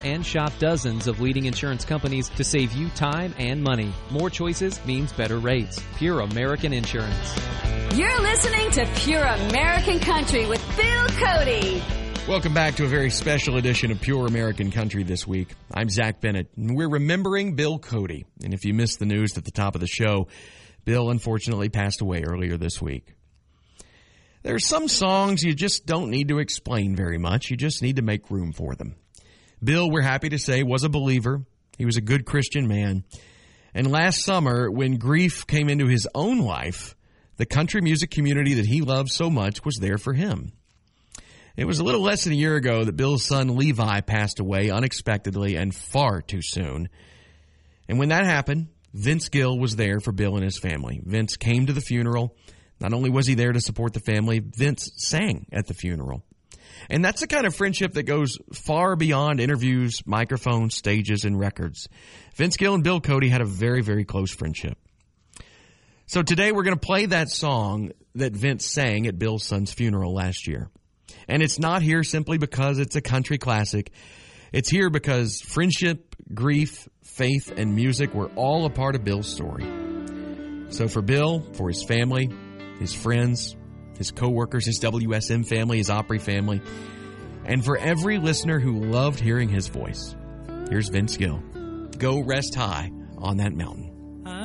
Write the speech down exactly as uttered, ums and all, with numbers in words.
and shop dozens of leading insurance companies to save you time and money. More choices means better rates. Pure American Insurance. You're listening to Pure American Country with Bill Cody. Welcome back to a very special edition of Pure American Country this week. I'm Zach Bennett, and we're remembering Bill Cody. And if you missed the news at the top of the show, Bill unfortunately passed away earlier this week. There are some songs you just don't need to explain very much. You just need to make room for them. Bill, we're happy to say, was a believer. He was a good Christian man. And last summer, when grief came into his own life, the country music community that he loved so much was there for him. It was a little less than a year ago that Bill's son Levi passed away unexpectedly and far too soon. And when that happened, Vince Gill was there for Bill and his family. Vince came to the funeral. Not only was he there to support the family, Vince sang at the funeral. And that's the kind of friendship that goes far beyond interviews, microphones, stages, and records. Vince Gill and Bill Cody had a very, very close friendship. So today we're going to play that song that Vince sang at Bill's son's funeral last year. And it's not here simply because it's a country classic. It's here because friendship, grief, faith, and music were all a part of Bill's story. So for Bill, for his family, his friends, his co-workers, his W S M family, his Opry family, and for every listener who loved hearing his voice, here's Vince Gill. Go rest high on that mountain.